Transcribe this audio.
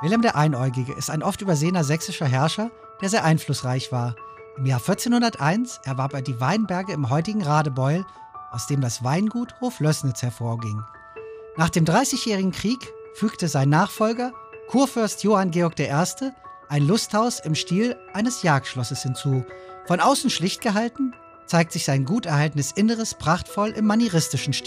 Wilhelm der Einäugige ist ein oft übersehener sächsischer Herrscher, der sehr einflussreich war. Im Jahr 1401 erwarb er die Weinberge im heutigen Radebeul, aus dem das Weingut Hoflößnitz hervorging. Nach dem Dreißigjährigen Krieg fügte sein Nachfolger, Kurfürst Johann Georg I., ein Lusthaus im Stil eines Jagdschlosses hinzu. Von außen schlicht gehalten, zeigt sich sein gut erhaltenes Inneres prachtvoll im manieristischen Stil.